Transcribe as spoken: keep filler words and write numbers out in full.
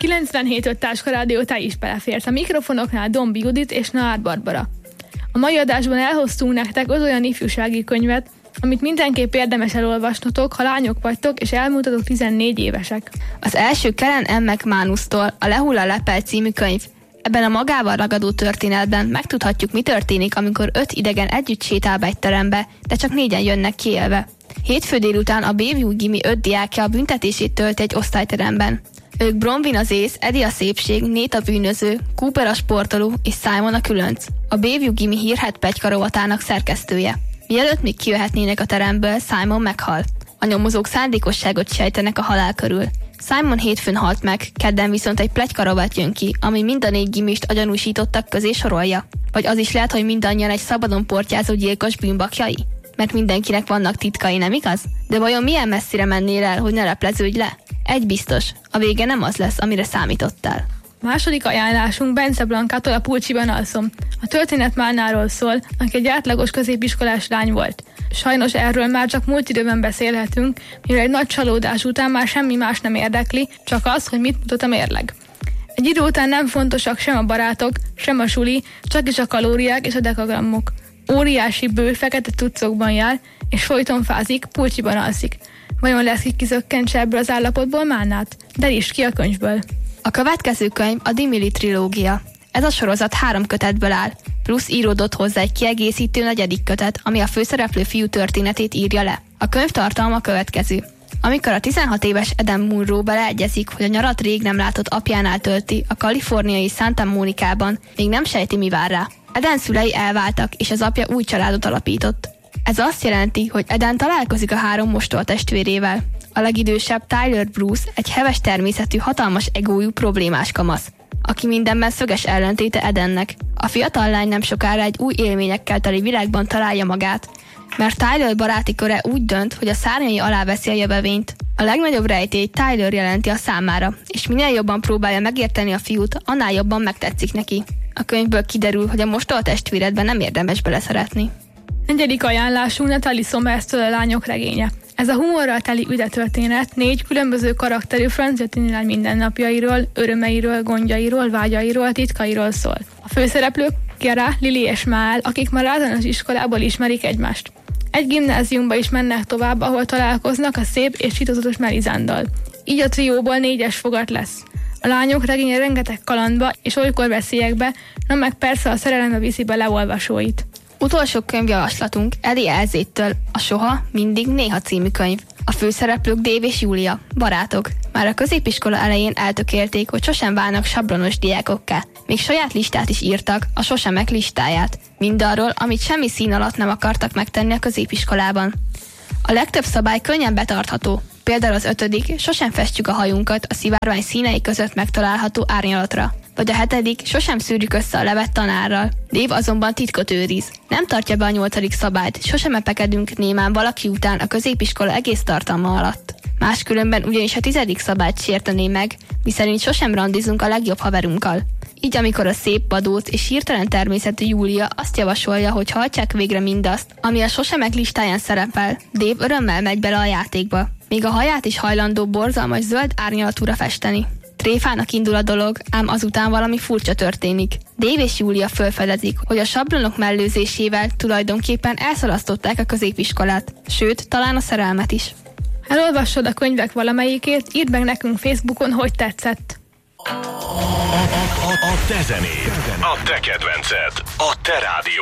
kilencvenhét öt Táska Rádió, te is beleférsz. A mikrofonoknál Dombi Judit és Naár Barbara. A mai adásban elhoztunk nektek az olyan ifjúsági könyvet, amit mindenképp érdemes elolvasnotok, ha lányok vagytok és elmúltatok tizennégy évesek. Az első Karen M. McManus-tól a Lehull a Lepel című könyv. Ebben a magával ragadó történetben megtudhatjuk, mi történik, amikor öt idegen együtt sétál be egy terembe, de csak négyen jönnek ki élve. Hétfő délután a Bayview Gimi öt diákja a büntetését tölti egy osztályteremben. Ők Bronwyn az ész, Eddie a szépség, Nate a bűnöző, Cooper a sportoló és Simon a különc. A Bayview Gimi hírhedt pletyka rovatának szerkesztője. Mielőtt még kijöhetnének a teremből, Simon meghal. A nyomozók szándékosságot sejtenek a halál körül. Simon hétfőn halt meg, kedden viszont egy pletyka rovat jön ki, ami mind a négy gimist a gyanúsítottak közé sorolja. Vagy az is lehet, hogy mindannyian egy szabadon portyázó gyilkos bűnbakjai? Mert mindenkinek vannak titkai, nem igaz? De vajon milyen messzire mennél el, hogy ne lepleződj le? Egy biztos, a vége nem az lesz, amire számítottál. Második ajánlásunk Bence Blankától, A pulcsiban alszom. A történet Málnáról szól, aki egy átlagos középiskolás lány volt. Sajnos erről már csak múlt időben beszélhetünk, mivel egy nagy csalódás után már semmi más nem érdekli, csak az, hogy mit mutat a mérleg. Egy idő után nem fontosak sem a barátok, sem a suli, csak is a kalóriák és a dekagrammok. Óriási bő fekete tucokban jár, és folyton fázik, pulcsiban alszik. Vajon lesz ki kizökkentse ebből az állapotból Málnát? Derítsd ki a könyvből. A következő könyv a Dimili trilógia. Ez a sorozat három kötetből áll, plusz íródott hozzá egy kiegészítő negyedik kötet, ami a főszereplő fiú történetét írja le. A könyv tartalma a következő. Amikor a tizenhat éves Eden Munro beleegyezik, hogy a nyarat rég nem látott apjánál tölti, a kaliforniai Santa Monicában, még nem sejti, mi vár rá. Eden szülei elváltak, és az apja új családot alapított. Ez azt jelenti, hogy Eden találkozik a három mostortestvérével. A legidősebb Tyler Bruce egy heves természetű, hatalmas egójú problémás kamasz, aki mindenben szöges ellentéte Edennek. A fiatal lány nem sokára egy új élményekkel teli világban találja magát, mert Tyler baráti köre úgy dönt, hogy a szárnyai alá veszi a jövevényt. A legnagyobb rejtélyt Tyler jelenti a számára, és minél jobban próbálja megérteni a fiút, annál jobban megtetszik neki. A könyvből kiderül, hogy a mostortestvéredben nem érdemes beleszeretni. Negyedik ajánlásunk Natalie Somers-től A lányok regénye. Ez a humorral teli üdetörténet négy különböző karakterű francia tinilány mindennapjairól, örömeiről, gondjairól, vágyairól, titkairól szól. A főszereplők Kera, Lili és Mál, akik már általános iskolából ismerik egymást. Egy gimnáziumba is mennek tovább, ahol találkoznak a szép és titokzatos Melizándal. Így a trióból négyes fogat lesz. A lányok regénye rengeteg kalandba és olykor veszélyekbe, na meg persze a szerelembe viszi be leolvasóit. Utolsó könyvjavaslatunk Eddie Elzéttől a Soha, mindig, néha című könyv. A főszereplők Dave és Júlia, barátok. Már a középiskola elején eltökélték, hogy sosem válnak sablonos diákokká. Még saját listát is írtak, a Sosemek listáját. Mindarról, amit semmi szín alatt nem akartak megtenni a középiskolában. A legtöbb szabály könnyen betartható. Például az ötödik, sosem festjük a hajunkat a szivárvány színei között megtalálható árnyalatra. Vagy a hetedik, sosem szűrjük össze a levet tanárral. Dave azonban titkot őriz. Nem tartja be a nyolcadik szabályt, sosem epekedünk némán valaki után a középiskola egész tartalma alatt. Máskülönben ugyanis a tizedik szabályt sértené meg, miszerint sosem randizunk a legjobb haverunkkal. Így amikor a szép, vadóc és hirtelen természetű Júlia azt javasolja, hogy hajtsák végre mindazt, ami a Sosemek listáján szerepel, Dave örömmel megy bele a játékba. Még a haját is hajlandó borzalmas zöld árnyalatúra festeni. Tréfának indul a dolog, ám azután valami furcsa történik. Dave és Júlia felfedezik, hogy a sablonok mellőzésével tulajdonképpen elszalasztották a középiskolát, sőt, talán a szerelmet is. Ha elolvassod a könyvek valamelyikét, írd meg nekünk Facebookon, hogy tetszett. A, a, a, a te zenéd, a te kedvenced, a te rádiód.